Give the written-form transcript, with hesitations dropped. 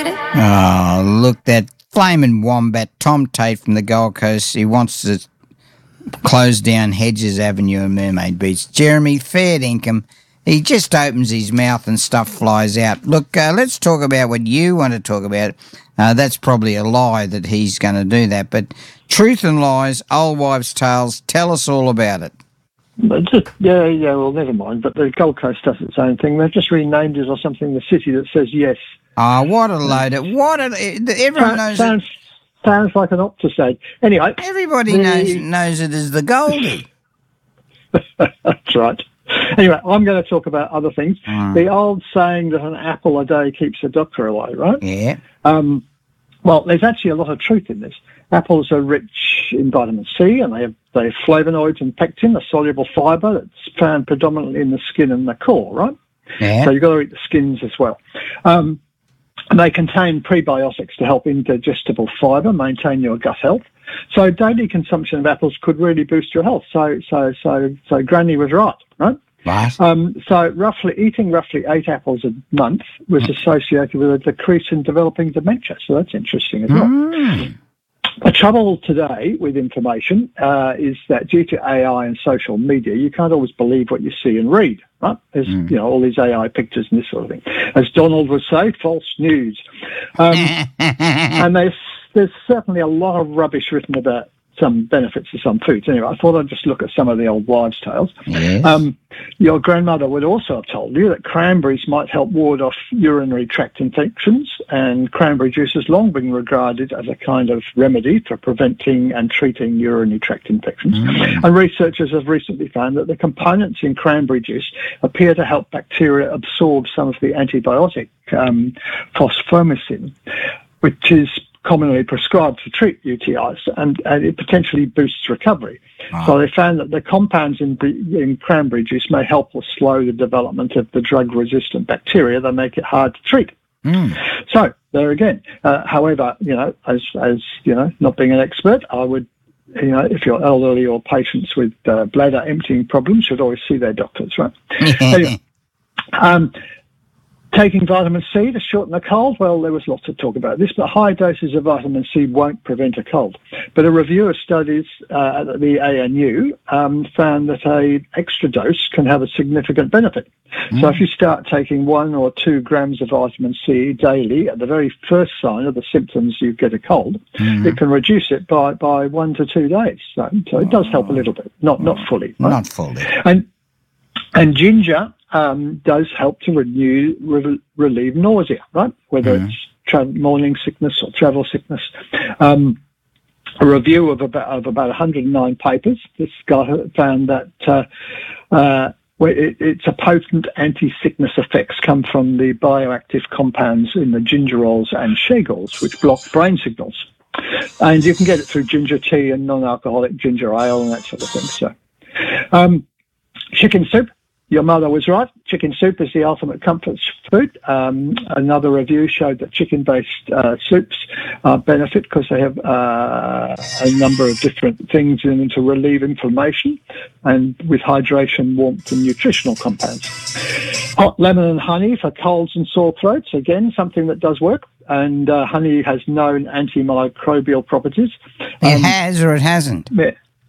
Oh, look, that flaming wombat, Tom Tate from the Gold Coast, he wants to close down Hedges Avenue and Mermaid Beach. Jeremy, fair income. He just opens his mouth and stuff flies out. Look, let's talk about what you want to talk about. That's probably a lie that he's going to do that. But truth and lies, old wives' tales, tell us all about it. Well, never mind. But the Gold Coast does its own thing. They've just renamed it or something, the city that says yes. What a load of... everyone knows it. Sounds like an Optus ad. Anyway. Everybody knows it as the Goldie. That's right. Anyway, I'm going to talk about other things. The old saying that an apple a day keeps a doctor away, right? Yeah. Well, there's actually a lot of truth in this. Apples are rich in vitamin C, and they have flavonoids and pectin, a soluble fibre that's found predominantly in the skin and the core, right? Yeah. So you've got to eat the skins as well. And they contain prebiotics to help indigestible fibre maintain your gut health. So daily consumption of apples could really boost your health. So Granny was right? Right. So eating roughly 8 apples a month was associated with a decrease in developing dementia. So that's interesting as well. The trouble today with information is that due to AI and social media, you can't always believe what you see and read, right? There's all these AI pictures and this sort of thing. As Donald would say, false news. And there's certainly a lot of rubbish written about some benefits of some foods. Anyway, I thought I'd just look at some of the old wives' tales. Yes. Your grandmother would also have told you that cranberries might help ward off urinary tract infections, and cranberry juice has long been regarded as a kind of remedy for preventing and treating urinary tract infections. And researchers have recently found that the components in cranberry juice appear to help bacteria absorb some of the antibiotic fosfomycin, which is commonly prescribed to treat UTIs, and it potentially boosts recovery. Wow. So they found that the compounds in cranberry juice may help or slow the development of the drug-resistant bacteria that make it hard to treat. So there again. However, as not being an expert, I would, if you're elderly or patients with bladder emptying problems, should always see their doctors, right? Anyway, taking vitamin C to shorten a cold, well, there was lots of talk about this, but high doses of vitamin C won't prevent a cold. But a review of studies at the ANU found that an extra dose can have a significant benefit. So if you start taking 1 or 2 grams of vitamin C daily at the very first sign of the symptoms you get a cold, it can reduce it by 1 to 2 days. So it does help a little bit, not fully. Right? Not fully. And ginger does help to relieve nausea, right? Whether it's morning sickness or travel sickness. A review of about 109 papers, this guy found that it's a potent anti-sickness effects come from the bioactive compounds in the gingerols and shagols, which block brain signals. And you can get it through ginger tea and non-alcoholic ginger ale and that sort of thing. So, chicken soup. Your mother was right. Chicken soup is the ultimate comfort food. Another review showed that chicken-based soups benefit because they have a number of different things in them to relieve inflammation and with hydration, warmth and nutritional compounds. Hot lemon and honey for colds and sore throats. Again, something that does work. And honey has known antimicrobial properties. It has or it hasn't?